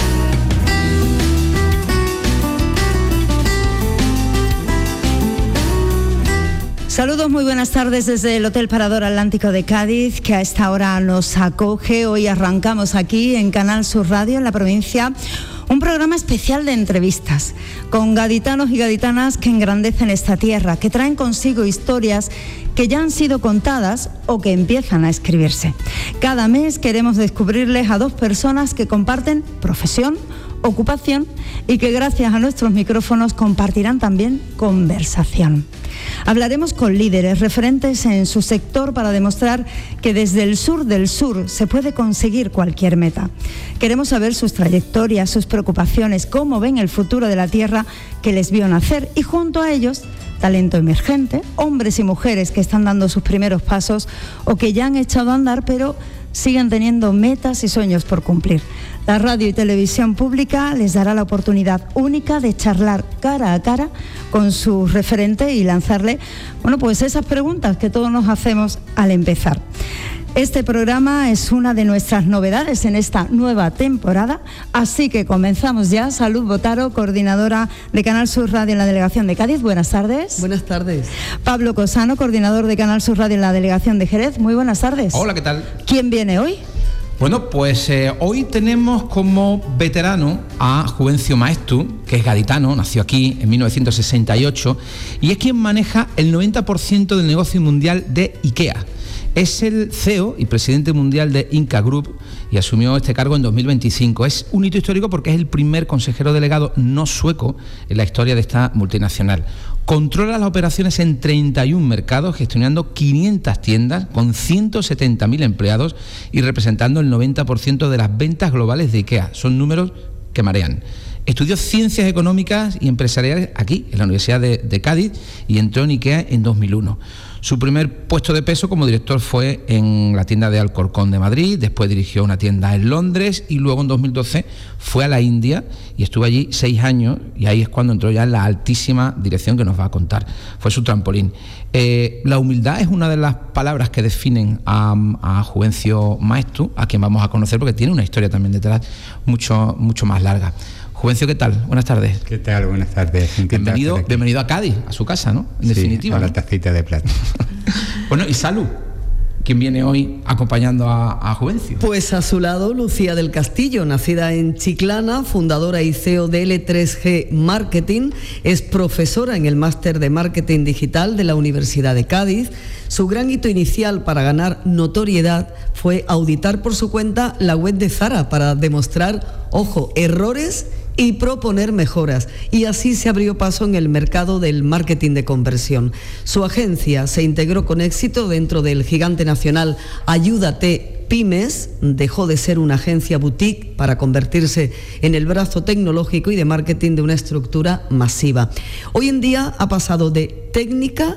Saludos, muy buenas tardes desde el Hotel Parador Atlántico de Cádiz, que a esta hora nos acoge. Hoy arrancamos aquí en Canal Sur Radio, en la provincia, un programa especial de entrevistas con gaditanos y gaditanas que engrandecen esta tierra, que traen consigo historias que ya han sido contadas o que empiezan a escribirse. Cada mes queremos descubrirles a dos personas que comparten profesión, ocupación y que gracias a nuestros micrófonos compartirán también conversación. Hablaremos con líderes, referentes en su sector para demostrar que desde el sur del sur se puede conseguir cualquier meta. Queremos saber sus trayectorias, sus preocupaciones, cómo ven el futuro de la tierra que les vio nacer y junto a ellos talento emergente, hombres y mujeres que están dando sus primeros pasos o que ya han echado a andar pero siguen teniendo metas y sueños por cumplir. La radio y televisión pública les dará la oportunidad única de charlar cara a cara con su referente y lanzarle, bueno, pues esas preguntas que todos nos hacemos al empezar. Este programa es una de nuestras novedades en esta nueva temporada, así que comenzamos ya. Salud Botaro, coordinadora de Canal Sur Radio en la Delegación de Cádiz. Buenas tardes. Buenas tardes. Pablo Cosano, coordinador de Canal Sur Radio en la Delegación de Jerez. Muy buenas tardes. Hola, ¿qué tal? ¿Quién viene hoy? Bueno, pues eh, hoy tenemos como veterano a Juvencio Maestu, que es gaditano, nació aquí en mil novecientos sesenta y ocho y es quien maneja el noventa por ciento del negocio mundial de IKEA. Es el C E O y presidente mundial de Inca Group y asumió este cargo en dos mil veinticinco. Es un hito histórico porque es el primer consejero delegado no sueco en la historia de esta multinacional. Controla las operaciones en treinta y un mercados, gestionando quinientas tiendas con ciento setenta mil empleados y representando el noventa por ciento de las ventas globales de IKEA. Son números que marean. Estudió Ciencias Económicas y Empresariales aquí, en la Universidad de, de Cádiz, y entró en IKEA en dos mil uno. Su primer puesto de peso como director fue en la tienda de Alcorcón de Madrid, después dirigió una tienda en Londres y luego en dos mil doce fue a la India y estuvo allí seis años y ahí es cuando entró ya en la altísima dirección que nos va a contar. Fue su trampolín. Eh, la humildad es una de las palabras que definen a, a Juvencio Maestu, a quien vamos a conocer porque tiene una historia también detrás mucho, mucho más larga. Juvencio, ¿qué tal? Buenas tardes. ¿Qué tal? Buenas tardes. Bienvenido, bienvenido a Cádiz, a su casa, ¿no? En sí, definitiva. A la ¿no? tacita de plata. Bueno, y Salud, ¿quién viene hoy acompañando a, a Juvencio? Pues a su lado, Lucía del Castillo, nacida en Chiclana, fundadora y C E O de L tres G Marketing, es profesora en el Máster de Marketing Digital de la Universidad de Cádiz. Su gran hito inicial para ganar notoriedad fue auditar por su cuenta la web de Zara para demostrar, ojo, errores y proponer mejoras, y así se abrió paso en el mercado del marketing de conversión. Su agencia se integró con éxito dentro del gigante nacional Ayúdate Pymes, dejó de ser una agencia boutique para convertirse en el brazo tecnológico y de marketing de una estructura masiva. Hoy en día ha pasado de técnica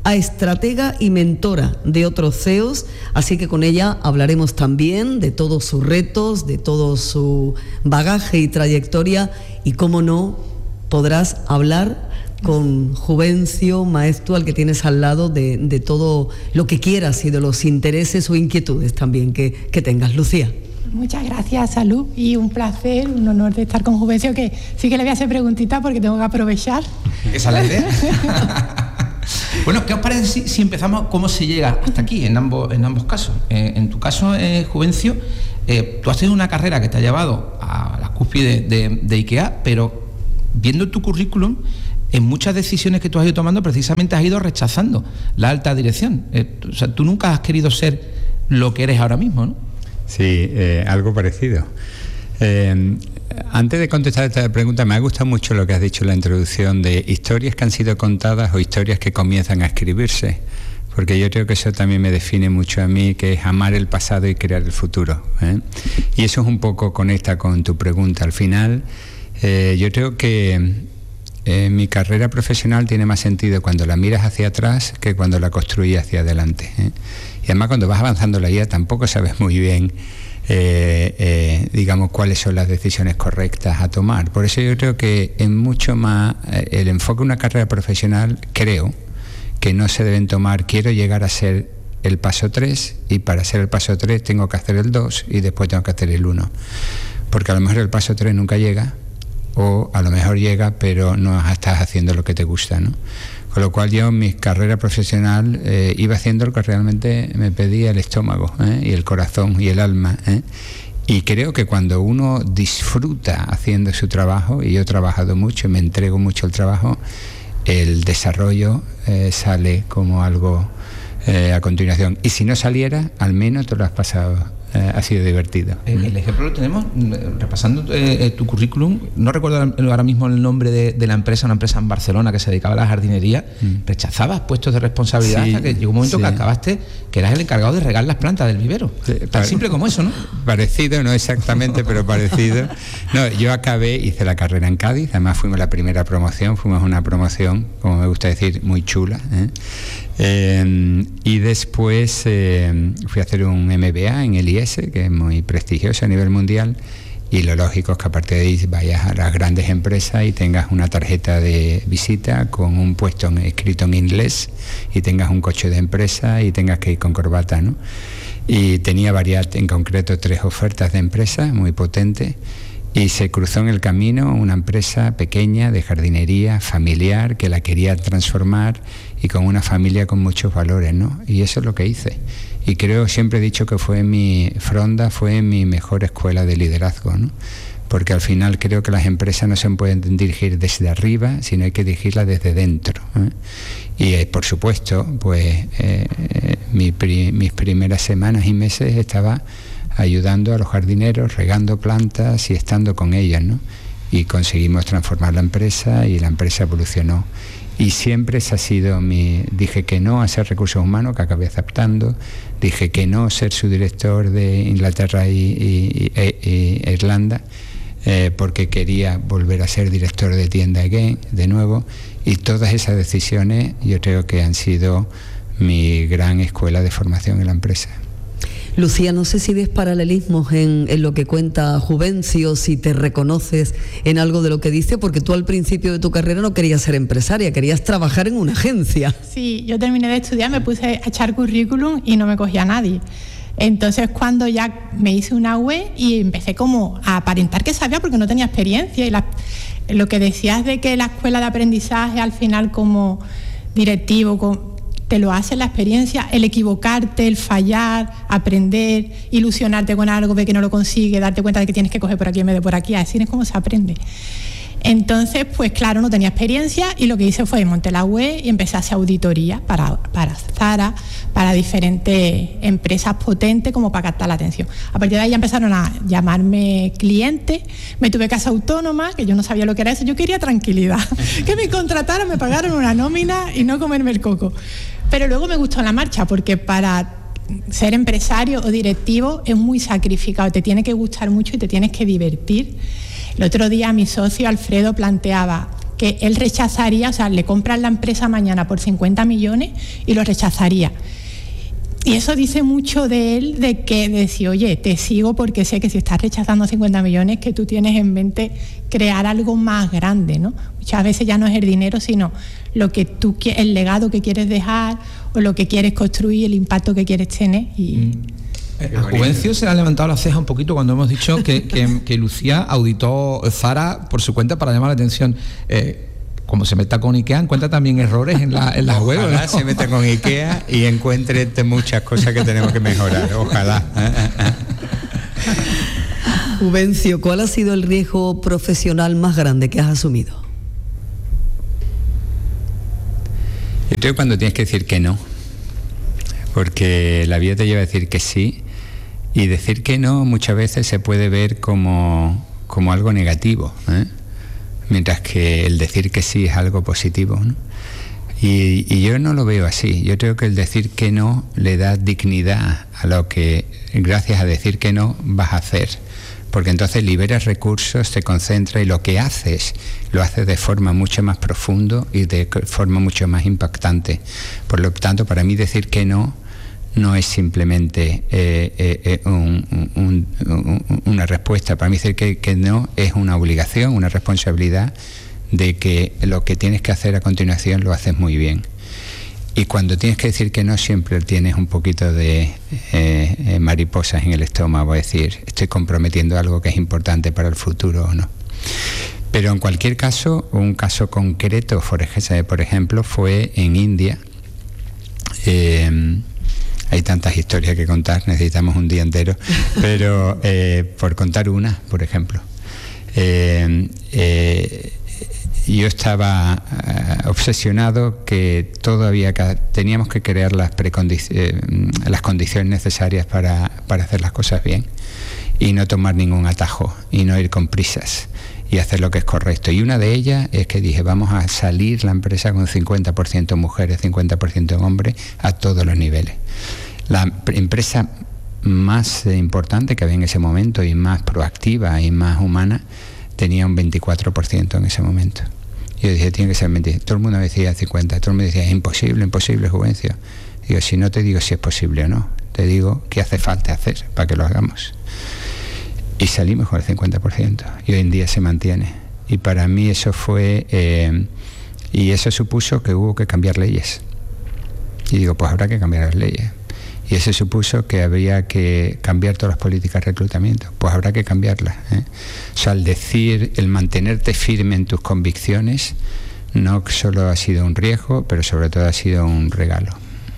a estratega y mentora de otros C E Os, así que con ella hablaremos también de todos sus retos, de todo su bagaje y trayectoria, y cómo no podrás hablar con Juvencio Maestu, al que tienes al lado, de, de todo lo que quieras y de los intereses o inquietudes también que, que tengas. Lucía. Muchas gracias, Salud, y un placer, un honor de estar con Juvencio, que sí que le voy a hacer preguntitas porque tengo que aprovechar. Esa es la idea. Bueno, ¿qué os parece si, si empezamos cómo se llega hasta aquí en ambos, en ambos casos? Eh, en tu caso, eh, Juvencio, eh, tú has tenido una carrera que te ha llevado a la cúspide de, de, de IKEA, pero viendo tu currículum, en muchas decisiones que tú has ido tomando, precisamente has ido rechazando la alta dirección. Eh, o sea, tú nunca has querido ser lo que eres ahora mismo, ¿no? Sí, eh, algo parecido. Eh, antes de contestar esta pregunta, me ha gustado mucho lo que has dicho en la introducción de historias que han sido contadas o historias que comienzan a escribirse, porque yo creo que eso también me define mucho a mí, que es amar el pasado y crear el futuro, ¿eh? Y eso es un poco conecta con tu pregunta. Al final, eh, yo creo que eh, mi carrera profesional tiene más sentido cuando la miras hacia atrás que cuando la construí hacia adelante, ¿eh? Y además cuando vas avanzando la guía tampoco sabes muy bien, eh, eh, digamos, cuáles son las decisiones correctas a tomar. Por eso yo creo que en mucho más eh, el enfoque de una carrera profesional, creo que no se deben tomar, quiero llegar a ser el paso tres y para ser el paso tres tengo que hacer el dos y después tengo que hacer el uno. Porque a lo mejor el paso tres nunca llega, o a lo mejor llega pero no estás haciendo lo que te gusta, ¿no? Con lo cual yo en mi carrera profesional eh, iba haciendo lo que realmente me pedía el estómago, ¿eh? y el corazón y el alma, ¿eh? Y creo que cuando uno disfruta haciendo su trabajo, y yo he trabajado mucho y me entrego mucho al trabajo, el desarrollo eh, sale como algo eh, a continuación. Y si no saliera, al menos te lo has pasado. Eh, ha sido divertido. El, el ejemplo lo tenemos repasando eh, tu currículum. No recuerdo ahora mismo el nombre de, de la empresa, una empresa en Barcelona que se dedicaba a la jardinería. Mm. Rechazabas puestos de responsabilidad, sí, hasta que llegó un momento, sí, que acabaste que eras el encargado de regar las plantas del vivero. Sí, tan para, simple como eso, ¿no? Parecido, no exactamente, pero parecido. No, yo acabé, hice la carrera en Cádiz, además fuimos la primera promoción, fuimos una promoción, como me gusta decir, muy chula, ¿eh? Eh, y después eh, fui a hacer un M B A en el I S, que es muy prestigioso a nivel mundial, y lo lógico es que aparte de ahí vayas a las grandes empresas y tengas una tarjeta de visita con un puesto en, escrito en inglés, y tengas un coche de empresa y tengas que ir con corbata, ¿no? Y tenía varias, en concreto tres ofertas de empresas muy potentes, y se cruzó en el camino una empresa pequeña de jardinería familiar que la quería transformar y con una familia con muchos valores, ¿no? Y eso es lo que hice. Y creo, siempre he dicho que fue mi, Fronda fue mi mejor escuela de liderazgo, ¿no? Porque al final creo que las empresas no se pueden dirigir desde arriba, sino hay que dirigirlas desde dentro, ¿eh? Y eh, por supuesto, pues eh, mi pri, mis primeras semanas y meses estaba ayudando a los jardineros, regando plantas y estando con ellas, ¿no? Y conseguimos transformar la empresa y la empresa evolucionó. Y siempre ese ha sido mi... Dije que no a ser recursos humanos, que acabé aceptando. Dije que no a ser su director de Inglaterra y, y, y, y Irlanda, eh, porque quería volver a ser director de tienda again, de nuevo. Y todas esas decisiones yo creo que han sido mi gran escuela de formación en la empresa. Lucía, no sé si ves paralelismos en, en lo que cuenta Juvencio, si te reconoces en algo de lo que dice, porque tú al principio de tu carrera no querías ser empresaria, querías trabajar en una agencia. Sí, yo terminé de estudiar, me puse a echar currículum y no me cogía nadie. Entonces cuando ya me hice una web y empecé como a aparentar que sabía porque no tenía experiencia, y la, lo que decías de que la escuela de aprendizaje al final como directivo... Con, te lo hace la experiencia, el equivocarte, el fallar, aprender, ilusionarte con algo, ver que no lo consigue, darte cuenta de que tienes que coger por aquí en vez de por aquí. Así es como se aprende. Entonces, pues claro, no tenía experiencia y lo que hice fue monté la web y empecé a hacer auditoría para, para Zara, para diferentes empresas potentes como para captar la atención. A partir de ahí ya empezaron a llamarme clientes, me tuve que hacer autónoma, que yo no sabía lo que era eso, yo quería tranquilidad, que me contrataran, me pagaron una nómina y no comerme el coco. Pero luego me gustó la marcha, porque para ser empresario o directivo es muy sacrificado, te tiene que gustar mucho y te tienes que divertir. El otro día mi socio Alfredo planteaba, que él rechazaría, o sea, le compran la empresa mañana por cincuenta millones y lo rechazaría. Y eso dice mucho de él, de que de decir, oye, te sigo porque sé que si estás rechazando cincuenta millones, que tú tienes en mente crear algo más grande, ¿no? Muchas veces ya no es el dinero, sino lo que tú, el legado que quieres dejar o lo que quieres construir, el impacto que quieres tener. Y... A Juvencio se le ha levantado la ceja un poquito cuando hemos dicho que, que, que Lucía auditó Zara por su cuenta para llamar la atención. Eh, como se meta con IKEA, encuentra también errores en la, en la web. Ojalá, ¿no? se meta con IKEA y encuentre muchas cosas que tenemos que mejorar. Ojalá. Juvencio, ¿cuál ha sido el riesgo profesional más grande que has asumido? Yo creo cuando tienes que decir que no, porque la vida te lleva a decir que sí, y decir que no muchas veces se puede ver como, como algo negativo, ¿eh? Mientras que el decir que sí es algo positivo, ¿no? Y, y yo no lo veo así. Yo creo que el decir que no le da dignidad a lo que, gracias a decir que no, vas a hacer. Porque entonces liberas recursos, te concentras y lo que haces, lo haces de forma mucho más profunda y de forma mucho más impactante. Por lo tanto, para mí decir que no no es simplemente eh, eh, un, un, un, una respuesta. Para mí decir que, que no es una obligación, una responsabilidad de que lo que tienes que hacer a continuación lo haces muy bien. Y cuando tienes que decir que no, siempre tienes un poquito de eh, eh, mariposas en el estómago, es decir, estoy comprometiendo algo que es importante para el futuro o no. Pero en cualquier caso, un caso concreto, por ejemplo, fue en India. Eh, Hay tantas historias que contar, necesitamos un día entero, pero eh, por contar una, por ejemplo. Eh, eh, yo estaba eh, obsesionado que todavía teníamos que crear las, eh, las condiciones necesarias para, para hacer las cosas bien y no tomar ningún atajo y no ir con prisas y hacer lo que es correcto. Y una de ellas es que dije, vamos a salir la empresa con cincuenta por ciento mujeres, cincuenta por ciento hombres a todos los niveles. La empresa más importante que había en ese momento y más proactiva y más humana tenía un veinticuatro por ciento en ese momento. Yo dije, tiene que ser mentira. Todo el mundo me decía cincuenta, todo el mundo decía, es imposible, imposible, Juvencio. Digo, si no te digo si es posible o no, te digo qué hace falta hacer para que lo hagamos. Y salimos con el cincuenta por ciento y hoy en día se mantiene. Y para mí eso fue, eh, y eso supuso que hubo que cambiar leyes. Y digo, pues habrá que cambiar las leyes. Y eso supuso que había que cambiar todas las políticas de reclutamiento. Pues habrá que cambiarlas, ¿eh? O sea, al decir, el mantenerte firme en tus convicciones, no solo ha sido un riesgo, pero sobre todo ha sido un regalo.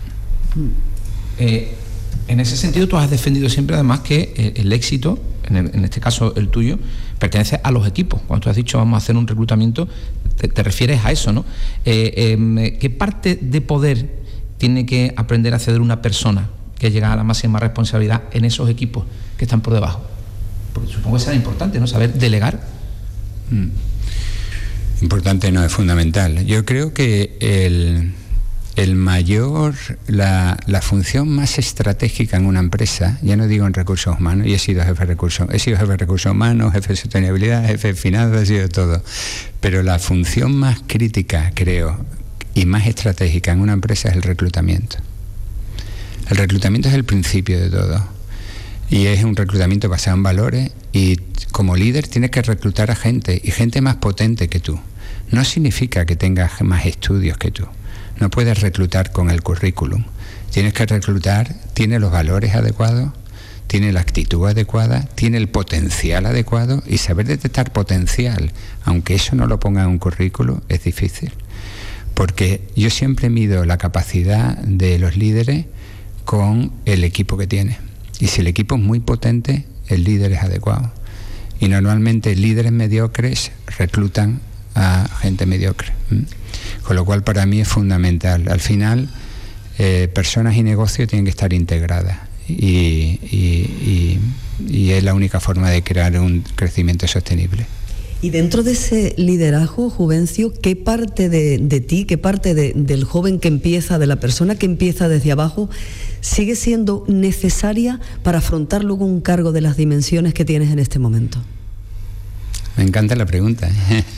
Eh, en ese sentido, tú has defendido siempre además que eh, el éxito, en, el, en este caso el tuyo, pertenece a los equipos. Cuando tú has dicho vamos a hacer un reclutamiento, te, te refieres a eso, ¿no? Eh, eh, ¿Qué parte de poder tiene que aprender a ceder una persona que llega a la máxima responsabilidad en esos equipos que están por debajo? Porque supongo que será importante, ¿no? Saber delegar. Mm. Importante no, es fundamental. Yo creo que el, el mayor, la, la función más estratégica en una empresa, ya no digo en recursos humanos, y he sido jefe de recursos, he sido jefe de recursos humanos, jefe de sostenibilidad, jefe de finanzas, he sido todo. Pero la función más crítica, creo, y más estratégica en una empresa es el reclutamiento. El reclutamiento es el principio de todo y es un reclutamiento basado en valores y como líder tienes que reclutar a gente y gente más potente que tú. No significa que tengas más estudios que tú. No puedes reclutar con el currículum. Tienes que reclutar, tiene los valores adecuados, tiene la actitud adecuada, tiene el potencial adecuado y saber detectar potencial, aunque eso no lo ponga en un currículum, es difícil. Porque yo siempre mido la capacidad de los líderes con el equipo que tiene. Y si el equipo es muy potente, el líder es adecuado. Y normalmente líderes mediocres reclutan a gente mediocre. ¿Mm? Con lo cual para mí es fundamental. Al final, eh, personas y negocios tienen que estar integradas. Y, y, y, y es la única forma de crear un crecimiento sostenible. Y dentro de ese liderazgo, Juvencio, ¿qué parte de, de ti, qué parte de, del joven que empieza, de la persona que empieza desde abajo, sigue siendo necesaria para afrontar luego un cargo de las dimensiones que tienes en este momento? Me encanta la pregunta.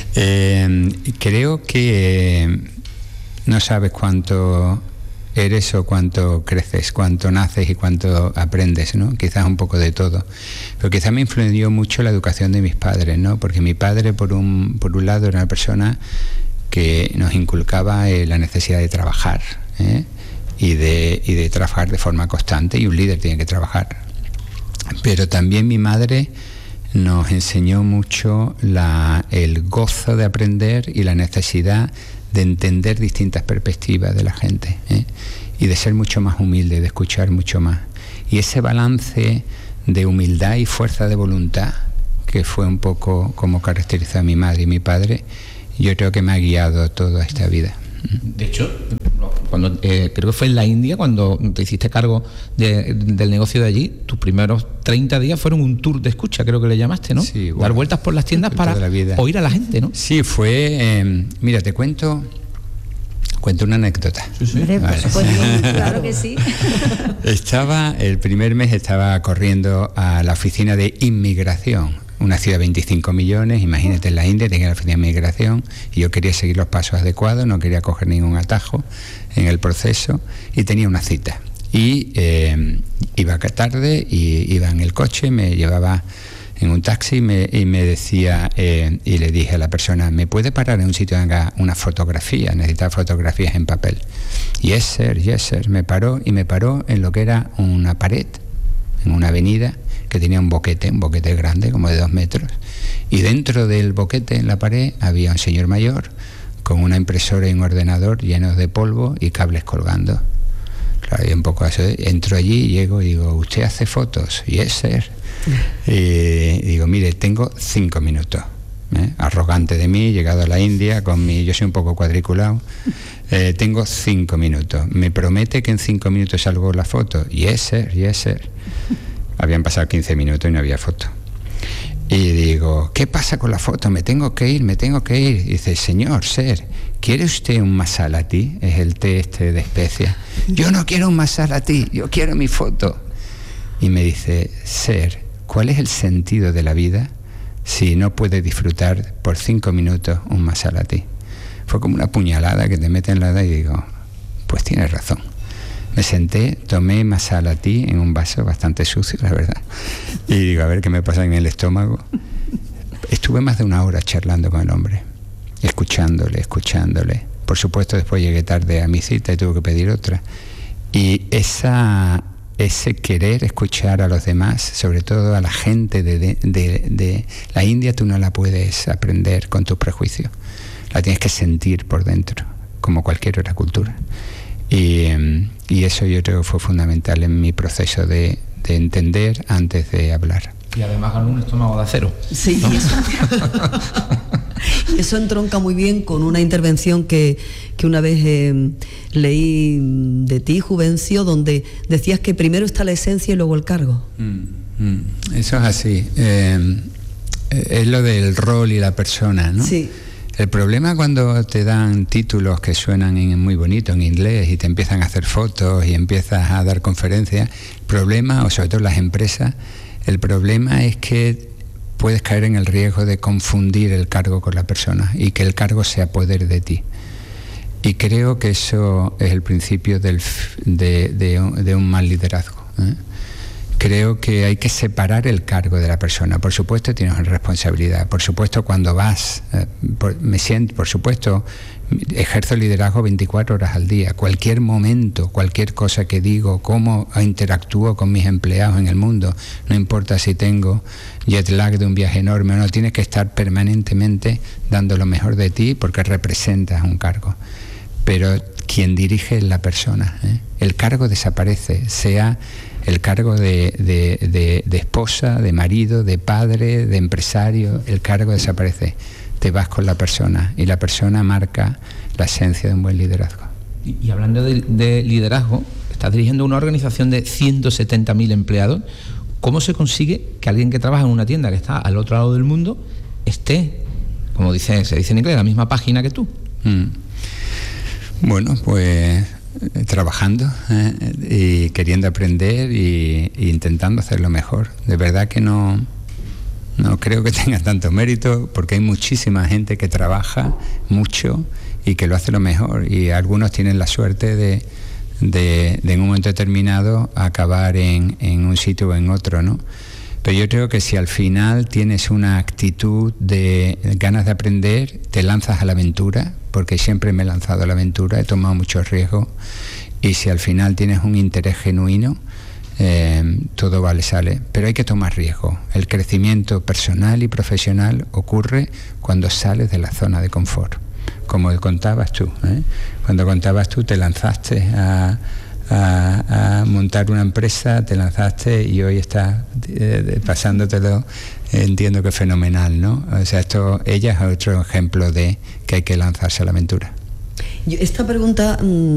Eh, creo que no sabes cuánto eres o cuánto creces, cuánto naces y cuánto aprendes, ¿no? Quizás un poco de todo. Pero quizás me influyó mucho la educación de mis padres, ¿no? Porque mi padre, por un, por un lado, era una persona que nos inculcaba eh, la necesidad de trabajar, ¿eh? y, de, y de trabajar de forma constante, y un líder tiene que trabajar. Pero también mi madre nos enseñó mucho la, el gozo de aprender y la necesidad de entender distintas perspectivas de la gente, ¿eh? y de ser mucho más humilde, de escuchar mucho más. Y ese balance de humildad y fuerza de voluntad, que fue un poco como caracteriza a mi madre y mi padre, yo creo que me ha guiado toda esta vida. De hecho, cuando eh, creo que fue en la India, cuando te hiciste cargo de, del negocio de allí, tus primeros treinta días fueron un tour de escucha, creo que le llamaste, ¿no? Sí, bueno, dar vueltas por las tiendas para oír a la gente, ¿no? Sí, fue... Eh, mira, te cuento... Cuento una anécdota. Sí, sí. Hombre, vale. Por supuesto, claro que sí. Estaba, el primer mes estaba corriendo a la oficina de inmigración, una ciudad de veinticinco millones, imagínate, en la India tenía la oficina de inmigración, y yo quería seguir los pasos adecuados, no quería coger ningún atajo en el proceso, y tenía una cita. Y eh, iba tarde, y iba en el coche, me llevaba en un taxi me, y me decía, eh, y le dije a la persona, ¿me puede parar en un sitio donde haga una fotografía? Necesitaba fotografías en papel. Yes, sir, yes, sir. Me paró, y me paró en lo que era una pared, en una avenida, que tenía un boquete, un boquete grande, como de dos metros. Y dentro del boquete, en la pared, había un señor mayor, con una impresora y un ordenador llenos de polvo y cables colgando. Claro, y un poco eso. Entro allí, llego y digo, ¿usted hace fotos? Yes, sir. Y digo, mire, tengo cinco minutos. ¿eh? Arrogante de mí, llegado a la India, con mi, yo soy un poco cuadriculado. Eh, tengo cinco minutos. ¿Me promete que en cinco minutos salgo la foto? Yes, sir, yes, sir. Habían pasado quince minutos y no había foto. Y digo, ¿qué pasa con la foto? Me tengo que ir, me tengo que ir. Y dice, señor, sir, ¿quiere usted un masala tea? Es el té este de especias. Yo no quiero un masala tea, yo quiero mi foto. Y me dice, sir, ¿cuál es el sentido de la vida si no puede disfrutar por cinco minutos un masala tea? Fue como una puñalada que te mete en la edad, y digo, pues tienes razón. Me senté, tomé masala tea en un vaso bastante sucio, la verdad, y digo, a ver qué me pasa en el estómago. Estuve más de una hora charlando con el hombre, escuchándole, escuchándole. Por supuesto, después llegué tarde a mi cita y tuve que pedir otra. Y esa... ese querer escuchar a los demás, sobre todo a la gente de, de, de, de la India, tú no la puedes aprender con tus prejuicios, la tienes que sentir por dentro, como cualquier otra cultura. Y, y eso yo creo que fue fundamental en mi proceso de, de entender antes de hablar. Y además ganó un estómago de acero. Sí, ¿no? eso, eso entronca muy bien con una intervención que, que una vez eh, leí de ti, Juvencio, donde decías que primero está la esencia y luego el cargo. Mm, mm, eso es así. Eh, es lo del rol y la persona, ¿no? Sí. El problema cuando te dan títulos que suenan en, muy bonito en inglés y te empiezan a hacer fotos y empiezas a dar conferencias, el problema, o sobre todo las empresas, el problema es que puedes caer en el riesgo de confundir el cargo con la persona y que el cargo se apodere de ti. Y creo que eso es el principio del, de, de, de un mal liderazgo, ¿eh? Creo que hay que separar el cargo de la persona. Por supuesto tienes una responsabilidad. Por supuesto cuando vas, eh, por, me siento, por supuesto, ejerzo liderazgo veinticuatro horas al día. Cualquier momento, cualquier cosa que digo, cómo interactúo con mis empleados en el mundo, no importa si tengo jet lag de un viaje enorme o no, tienes que estar permanentemente dando lo mejor de ti porque representas un cargo. Pero quien dirige es la persona, ¿eh? El cargo desaparece, sea el cargo de, de, de, de esposa, de marido, de padre, de empresario, el cargo desaparece. Te vas con la persona y la persona marca la esencia de un buen liderazgo. Y, y hablando de, de liderazgo, estás dirigiendo una organización de ciento setenta mil empleados. ¿Cómo se consigue que alguien que trabaja en una tienda que está al otro lado del mundo esté, como dice, se dice en inglés, en la misma página que tú? Mm. Bueno, pues trabajando eh, y queriendo aprender y, y intentando hacerlo mejor. De verdad que no, no creo que tenga tanto mérito, porque hay muchísima gente que trabaja mucho y que lo hace lo mejor, y algunos tienen la suerte de, de, de en un momento determinado acabar en, en un sitio o en otro, ¿no? Pero yo creo que si al final tienes una actitud de ganas de aprender, te lanzas a la aventura, porque siempre me he lanzado a la aventura, he tomado muchos riesgos, y si al final tienes un interés genuino, eh, todo vale, sale. Pero hay que tomar riesgos. El crecimiento personal y profesional ocurre cuando sales de la zona de confort, como contabas tú, ¿eh? Cuando contabas tú te lanzaste a... A, a montar una empresa, te lanzaste y hoy estás eh, pasándotelo, entiendo que fenomenal, ¿no? O sea, esto, ella es otro ejemplo de que hay que lanzarse a la aventura. Esta pregunta